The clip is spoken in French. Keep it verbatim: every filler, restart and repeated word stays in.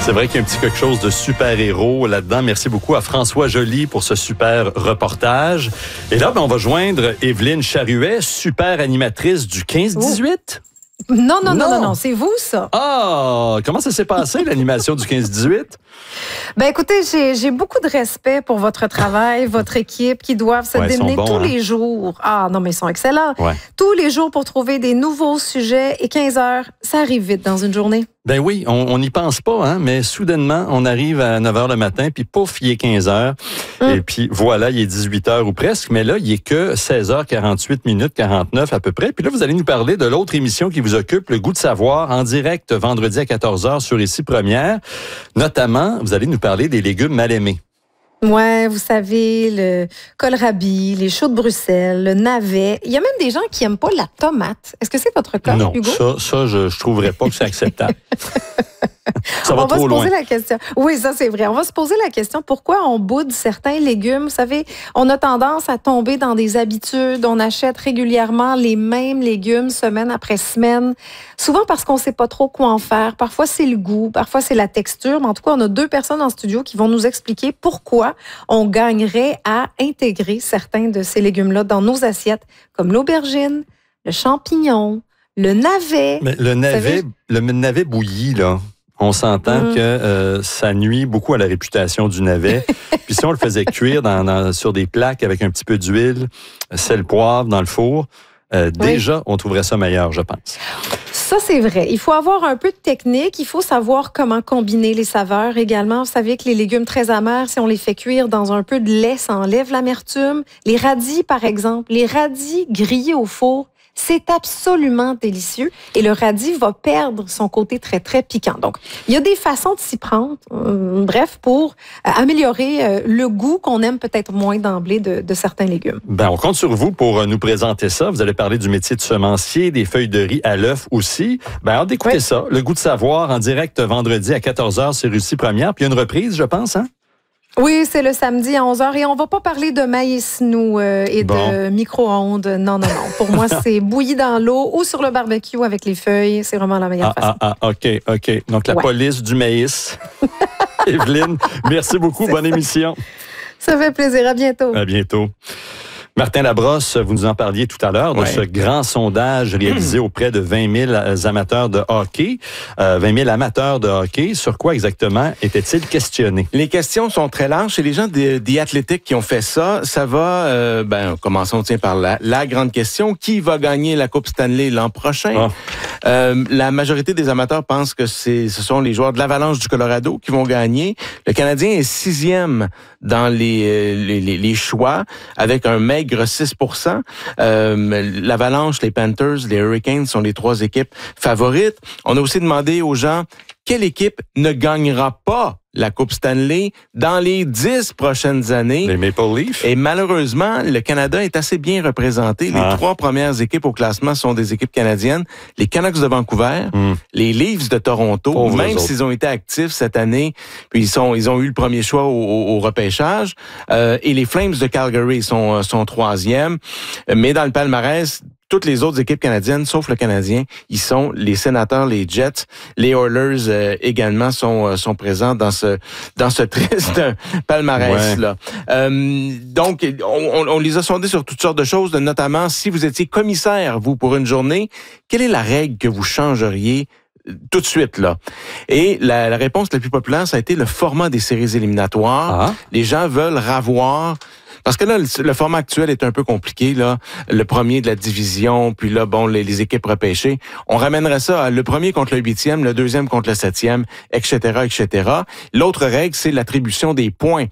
C'est vrai qu'il y a un petit quelque chose de super-héros là-dedans. Merci beaucoup à François Joly pour ce super reportage. Et là, ben, on va joindre Évelyne Charuet, super animatrice du quinze dix-huit. Non, non, non, non, non, non, c'est vous, ça. Ah, comment ça s'est passé, l'animation du quinze dix-huit? Ben écoutez, j'ai, j'ai beaucoup de respect pour votre travail, votre équipe qui doivent se ouais, démener bons, tous hein? les jours. Ah non, mais ils sont excellents. Ouais. Tous les jours pour trouver des nouveaux sujets. Et quinze heures, ça arrive vite dans une journée. Ben oui, on n'y pense pas, hein, mais soudainement, on arrive à neuf heures le matin, puis pouf, il est quinze heures. Hum. Et puis voilà, il est dix-huit heures ou presque, mais là, il est que seize heures quarante-huit minutes quarante-neuf à peu près. Puis là, vous allez nous parler de l'autre émission qui vous occupe, Le Goût de savoir, en direct vendredi à quatorze heures sur Ici Première. Notamment, vous allez nous parler des légumes mal aimés. Ouais, vous savez, le kohlrabi, les choux de Bruxelles, le navet. Il y a même des gens qui aiment pas la tomate. Est-ce que c'est votre cas, non, Hugo? ça, ça, je, je trouverais pas que c'est acceptable. Ça va on va trop se poser loin. la question. Oui, ça c'est vrai. On va se poser la question pourquoi on boude certains légumes. Vous savez, on a tendance à tomber dans des habitudes. On achète régulièrement les mêmes légumes semaine après semaine. Souvent parce qu'on sait pas trop quoi en faire. Parfois c'est le goût, parfois c'est la texture. Mais en tout cas, on a deux personnes en studio qui vont nous expliquer pourquoi on gagnerait à intégrer certains de ces légumes-là dans nos assiettes, comme l'aubergine, le champignon, le navet. Mais le navet, le navet bouilli, là. On s'entend mmh. que euh, ça nuit beaucoup à la réputation du navet. Puis si on le faisait cuire dans, dans, sur des plaques avec un petit peu d'huile, sel, poivre dans le four, euh, oui. déjà, on trouverait ça meilleur, je pense. Ça, c'est vrai. Il faut avoir un peu de technique. Il faut savoir comment combiner les saveurs également. Vous savez que les légumes très amers, si on les fait cuire dans un peu de lait, ça enlève l'amertume. Les radis, par exemple, les radis grillés au four, c'est absolument délicieux et le radis va perdre son côté très, très piquant. Donc, il y a des façons de s'y prendre, euh, bref, pour euh, améliorer euh, le goût qu'on aime peut-être moins d'emblée de, de certains légumes. Ben, on compte sur vous pour nous présenter ça. Vous allez parler du métier de semencier, des feuilles de riz à l'œuf aussi. Ben, hâte d'écouter oui. ça. Le Goût de savoir en direct vendredi à quatorze heures sur Ici Première. Puis il y a une reprise, je pense, hein? Oui, c'est le samedi à onze heures et on va pas parler de maïs, nous, euh, et bon. de micro-ondes. Non, non, non. Pour moi, c'est bouilli dans l'eau ou sur le barbecue avec les feuilles. C'est vraiment la meilleure ah, façon. Ah, ah, OK, OK. Donc, la ouais. police du maïs. Évelyne, merci beaucoup. Bonne ça. émission. Ça fait plaisir. À bientôt. À bientôt. Martin Labrosse, vous nous en parliez tout à l'heure de ouais. ce grand sondage réalisé auprès de vingt mille amateurs de hockey. Euh, vingt mille amateurs de hockey. Sur quoi exactement étaient-ils questionnés? Les questions sont très larges. Chez les gens des de Athlétiques qui ont fait ça, ça va, euh, ben, commençons tiens, par la, la grande question. Qui va gagner la Coupe Stanley l'an prochain? Oh. Euh, la majorité des amateurs pensent que c'est, ce sont les joueurs de l'Avalanche du Colorado qui vont gagner. Le Canadien est sixième dans les, les, les, les choix avec un maigre six pour cent. Euh, L'Avalanche, les Panthers, les Hurricanes sont les trois équipes favorites. On a aussi demandé aux gens quelle équipe ne gagnera pas la Coupe Stanley dans les dix prochaines années. Les Maple Leafs. Et malheureusement, le Canada est assez bien représenté. Les ah. trois premières équipes au classement sont des équipes canadiennes. Les Canucks de Vancouver, mm. les Leafs de Toronto, Pauvres même s'ils ont été actifs cette année, puis ils sont ils ont eu le premier choix au, au, au repêchage. Euh, et les Flames de Calgary sont sont troisième. Mais dans le palmarès, toutes les autres équipes canadiennes, sauf le Canadien, ils sont les Sénateurs, les Jets, les Oilers euh, également sont euh, sont présents dans ce dans ce triste palmarès là. Ouais. Euh, donc on, on les a sondés sur toutes sortes de choses, notamment si vous étiez commissaire vous pour une journée, quelle est la règle que vous changeriez tout de suite, là. Et la, la réponse la plus populaire, ça a été le format des séries éliminatoires. Ah. Les gens veulent revoir. Parce que là, le, le format actuel est un peu compliqué, là. Le premier de la division, puis là, bon, les, les équipes repêchées. On ramènerait ça à le premier contre le huitième, le deuxième contre le septième, et cetera, et cetera. L'autre règle, c'est l'attribution des points